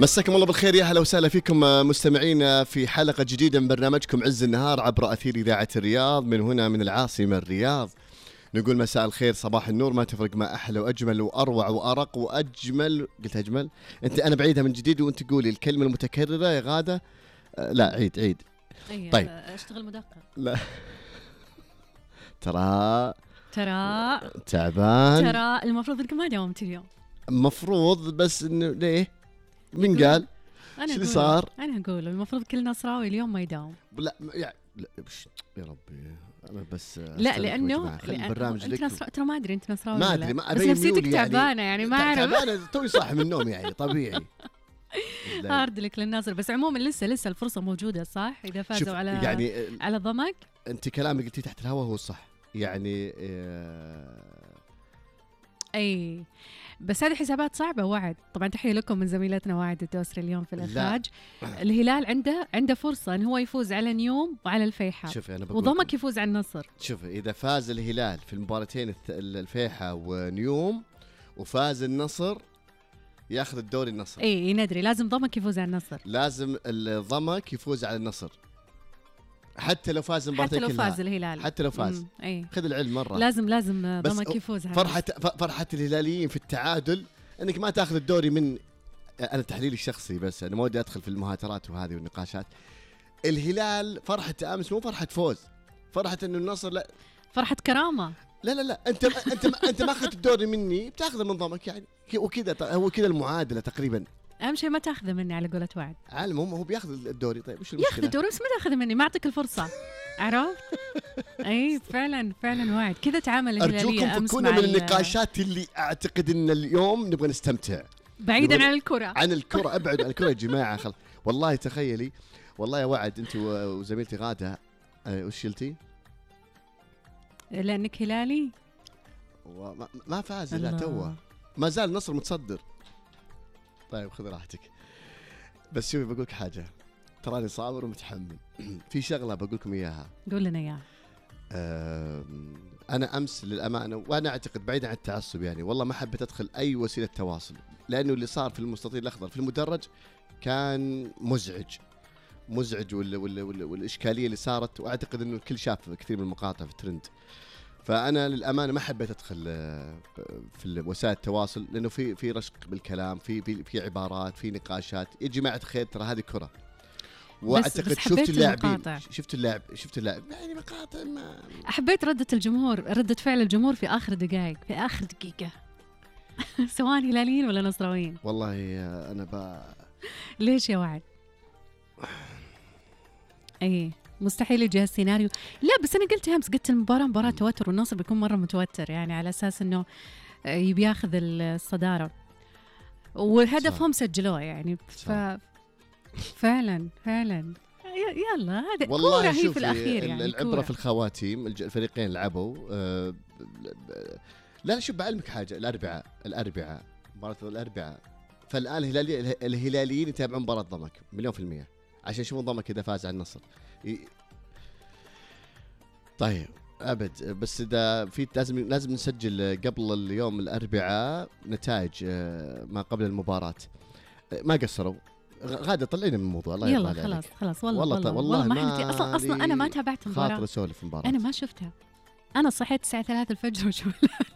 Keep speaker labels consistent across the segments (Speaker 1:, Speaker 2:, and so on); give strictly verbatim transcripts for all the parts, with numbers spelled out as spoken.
Speaker 1: مساكم الله بالخير، يا هلا وسهلا فيكم مستمعين في حلقة جديدة من برنامجكم عز النهار عبر أثير إذاعة الرياض من هنا من العاصمة الرياض. نقول مساء الخير، صباح النور، ما تفرق ما أحلى وأجمل وأروع وأرق وأجمل. قلت أجمل؟ أنت أنا بعيدها من جديد وأنت تقولي الكلمة المتكررة يا غادة. أه لا عيد عيد.
Speaker 2: طيب اشتغل مدقق.
Speaker 1: لا ترى
Speaker 2: ترى
Speaker 1: تعبان.
Speaker 2: ترى المفروض انك ما داومت اليوم.
Speaker 1: مفروض، بس انه ليه؟ مين قال؟
Speaker 2: انا
Speaker 1: اللي صار؟
Speaker 2: انا اقول المفروض كل نصراوي اليوم ما يداوم.
Speaker 1: لا يا لا يا ربي انا بس
Speaker 2: لا لانه
Speaker 1: البرنامج
Speaker 2: انت نصر... ترى ما ادري انت نصراوي
Speaker 1: ما
Speaker 2: ادري
Speaker 1: ما
Speaker 2: بس نفسيتك تعبانه يعني ما اعرف.
Speaker 1: تعبانه توي صاحي من النوم يعني طبيعي.
Speaker 2: هارد لك للناصر، بس عموما لسه لسه الفرصه موجوده صح اذا فازوا على
Speaker 1: يعني
Speaker 2: على ضمك.
Speaker 1: انت كلامك قلتي تحت الهواء هو صح يعني. اه
Speaker 2: اي بس هذه حسابات صعبة. وعد طبعا تحية لكم من زميلتنا وعد الدوسري اليوم في الإخراج. الهلال عنده عنده فرصة إنه هو يفوز على نيوم وعلى الفيحاء، وضمك يفوز على النصر.
Speaker 1: شوف إذا فاز الهلال في المباراتين الفيحاء ونيوم وفاز النصر ياخذ الدوري النصر.
Speaker 2: اي ندري لازم ضمك يفوز على النصر،
Speaker 1: لازم الضمك يفوز على النصر حتى لو فاز المباراتين
Speaker 2: كلها، حتى لو فاز الهلال،
Speaker 1: حتى لو فاز.
Speaker 2: أي.
Speaker 1: خذ العلم مرة،
Speaker 2: لازم لازم ضمك يفوز.
Speaker 1: فرحة فرحة الهلاليين في التعادل انك ما تاخذ الدوري من، انا تحليلي الشخصي بس انا ما ودي ادخل في المهاترات وهذه والنقاشات. الهلال فرحة امس مو فرحة فوز، فرحة انه النصر لا
Speaker 2: فرحة كرامة.
Speaker 1: لا لا لا انت انت انت ما اخذت الدوري مني بتاخذه من ضمك يعني، وكذا هو كذا المعادلة تقريبا.
Speaker 2: اهم شيء ما تاخذه مني على قولة وعد.
Speaker 1: عالم هم هو بياخذ الدوري. طيب وش المشكله؟
Speaker 2: ياخذ الدوري بس ما تاخذه مني، ما اعطيك الفرصه. عرفت؟ اي فعلا فعلا وعد كذا تعامل الهلاليه امس.
Speaker 1: ارجوكم فكونا من النقاشات اللي اعتقد ان اليوم نبغى نستمتع
Speaker 2: بعيدا عن الكره.
Speaker 1: عن الكره ابعد عن الكره يا جماعه. خل... والله تخيلي والله يا وعد انت وزميلتي غاده أه وش شلتي؟
Speaker 2: لانك هلالي
Speaker 1: وما... ما فاز لا توه، ما زال النصر متصدر. طيب خذ راحتك. بس شوفي بقولك حاجة، تراني صابر ومتحمل. في شغلة بقولكم إياها.
Speaker 2: قول لنا إياها.
Speaker 1: أه أنا أمس للأمانة وأنا أعتقد بعيدا عن التعصب يعني والله ما حبيت أدخل أي وسيلة تواصل، لأنه اللي صار في المستطيل الأخضر في المدرج كان مزعج مزعج وال وال وال والإشكالية اللي صارت، وأعتقد إنه الكل شاف كثير من المقاطع في الترند. فأنا للأمانة ما حبيت أدخل في وسائل التواصل، لأنه في في رشق بالكلام، في في في عبارات، في نقاشات. يا جماعة الخير ترى هذه كرة، وأعتقد شفت اللاعبين، شفت اللاعب شفت اللاعب يعني مقاطع. ما
Speaker 2: حبيت ردة الجمهور، ردة فعل الجمهور في آخر دقائق، في آخر دقيقة سواء هلاليين ولا نصراويين.
Speaker 1: والله أنا با
Speaker 2: ليش يا وعد؟ أيه مستحيل يجي هالسيناريو. لا بس أنا قلت أمس، قلت المباراة مباراة توتر والنصر بيكون مرة متوتر يعني على أساس إنه يبي ياخذ الصدارة، وهدفهم سجلوه يعني. ف فعلا فعلا يلا هذا كورة هي في الأخير يعني.
Speaker 1: العبرة كورة في الخواتيم. الفريقين لعبوا أه لا شوف بعلمك حاجة، الأربعاء الأربعاء مباراة الأربعاء، فالآن الهلالي الهلاليين يتابعون مباراة ضمك مليون في المية عشان يشوفون ضمك إذا فاز على النصر. طيب أبد، بس إذا في لازم لازم نسجل قبل اليوم الأربعاء نتائج ما قبل المباراة. ما قصروا. غادة طلعينا من الموضوع الله يرضى عليك.
Speaker 2: يلا خلاص خلاص والله
Speaker 1: والله,
Speaker 2: والله,
Speaker 1: والله,
Speaker 2: والله
Speaker 1: ما
Speaker 2: ما حنتي أصلا أصلا أنا ما تابعت المباراة.
Speaker 1: خاطر أسولف المباراة،
Speaker 2: أنا ما شفتها. أنا صحيت الساعة ثلاثة الفجر وشو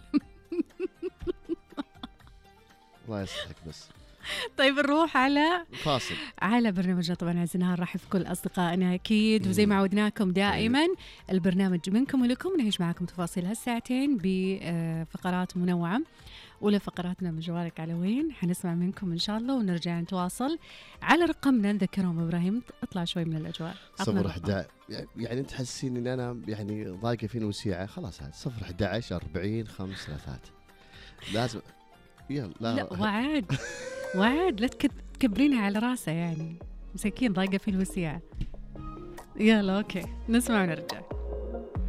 Speaker 1: الله يصلحك بس.
Speaker 2: طيب نروح على
Speaker 1: فاصل على
Speaker 2: برنامجنا طبعا عز النهار. راح في كل أصدقائنا أكيد، وزي ما عودناكم دائما البرنامج منكم ولكم، نعيش معاكم تفاصيل هالساعتين بفقرات منوعة. أولى فقراتنا من جوالك على وين، حنسمع منكم إن شاء الله ونرجع نتواصل على رقمنا. نذكرهم إبراهيم اطلع شوي من الأجواء.
Speaker 1: صفر أحد يعني أنت تحسين إن أنا يعني ضايقة فينا وسيعة. خلاص هذا صفر أحد عشر أربعين خمس ثلاثات لازم. يلا لا,
Speaker 2: لا وعد وعد لا تكبرينها على راسه يعني مساكين ضايقة فيه الوسيعة. يلا أوكي نسمع ونرجع.